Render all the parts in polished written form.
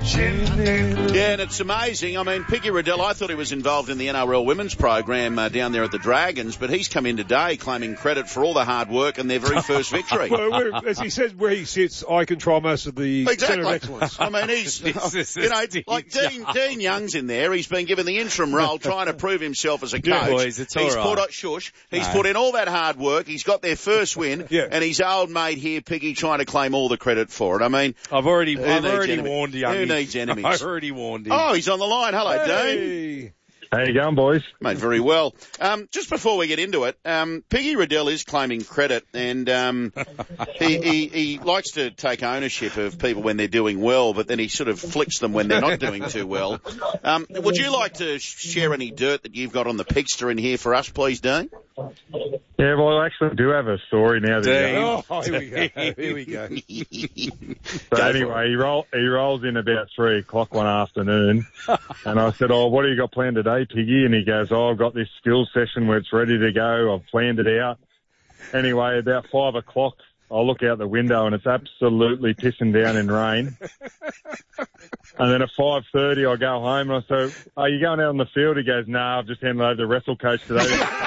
Yeah, and it's amazing. I mean, Piggy Riddell, I thought he was involved in the NRL women's program down there at the Dragons, but he's come in today claiming credit for all the hard work and their very first victory. Well, as he says, where he sits, I control most of the centre of excellence. I mean, he's, like Dean Young's in there. He's been given the interim role trying to prove himself as a coach. Yeah, boys, it's all right. He's put in all that hard work. He's got their first win, and his old mate here, Piggy, trying to claim all the credit for it. I mean, I've already warned you. Who needs enemies? I've already warned him. Oh, he's on the line. Hello, Hey. Dean. How you going, boys? Mate, very well. Just before we get into it, Piggy Riddell is claiming credit, and he likes to take ownership of people when they're doing well, but then he sort of flicks them when they're not doing too well. Would you like to share any dirt that you've got on the Pigster in here for us, please, Dean? Yeah, well, I actually do have a story now. Here we go. So anyway, he rolls in about 3 o'clock one afternoon, and I said, "Oh, what have you got planned today, Piggy?" And he goes, "Oh, I've got this skills session where it's ready to go. I've planned it out." Anyway, about 5 o'clock, I look out the window and it's absolutely pissing down in rain. And then at 5:30, I go home and I say, "Are you going out on the field?" He goes, "No, I've just handed over the wrestle coach today."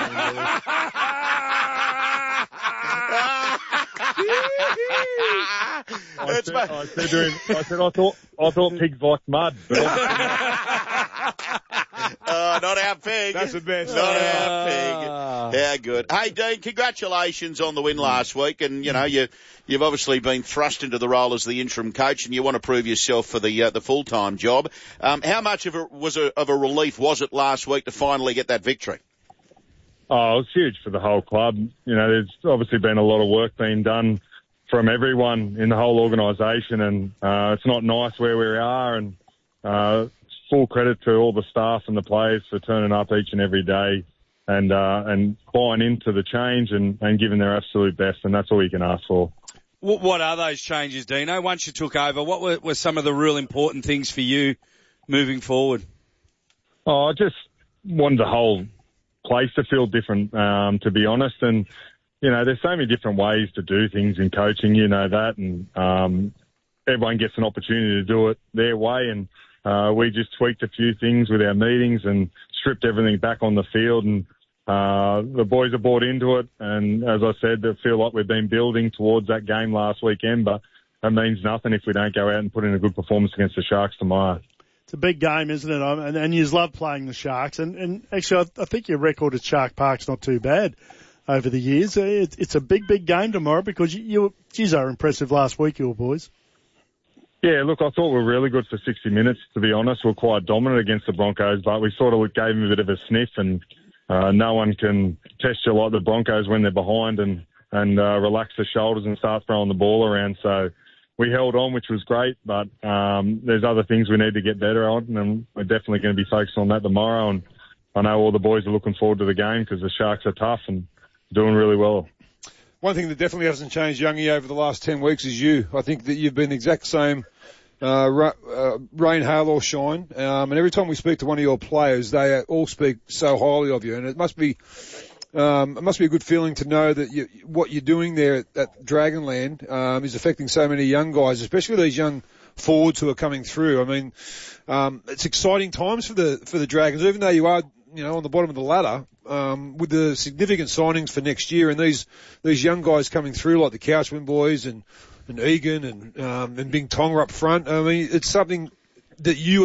I said to him, I thought pigs like mud. But not our pig. That's the best. Not our pig. How good. Hey, Dean, congratulations on the win last week. And, you've obviously been thrust into the role as the interim coach and you want to prove yourself for the full-time job. How much of a relief was it last week to finally get that victory? Oh, it's huge for the whole club. There's obviously been a lot of work being done from everyone in the whole organisation, and it's not nice where we are, and full credit to all the staff and the players for turning up each and every day and buying into the change and giving their absolute best, and that's all you can ask for. What are those changes, Dino? Once you took over, what were some of the real important things for you moving forward? Oh, I just wanted the whole place to feel different, to be honest, and there's so many different ways to do things in coaching, that, and everyone gets an opportunity to do it their way, and we just tweaked a few things with our meetings and stripped everything back on the field, and the boys have bought into it, and as I said, I feel like we've been building towards that game last weekend, but that means nothing if we don't go out and put in a good performance against the Sharks tomorrow. It's a big game, isn't it? And you love playing the Sharks, and actually I think your record at Shark Park's not too bad over the years. It's a big game tomorrow because you are impressive last week, your boys. Yeah, look, I thought we were really good for 60 minutes, to be honest. We were quite dominant against the Broncos, but we sort of gave them a bit of a sniff, and no one can test you like the Broncos when they're behind and relax the shoulders and start throwing the ball around. So we held on, which was great, but there's other things we need to get better on, and we're definitely going to be focused on that tomorrow. And I know all the boys are looking forward to the game because the Sharks are tough and doing really well. One thing that definitely hasn't changed, Youngie, over the last 10 weeks is you. I think that you've been the exact same rain, hail or shine. And every time we speak to one of your players, they all speak so highly of you. And it must be a good feeling to know that what you're doing there at Dragonland is affecting so many young guys, especially these young forwards who are coming through. I mean, it's exciting times for the Dragons, even though you are, on the bottom of the ladder, with the significant signings for next year and these young guys coming through like the Couchman boys and Egan and Bing Tonga up front. I mean, it's something that you